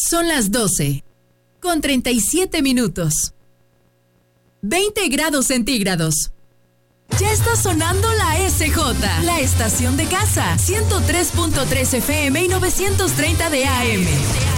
Son las 12, con 37 minutos. 20 grados centígrados. Ya está sonando la SJ, la estación de casa, 103.3 FM y 930 de AM.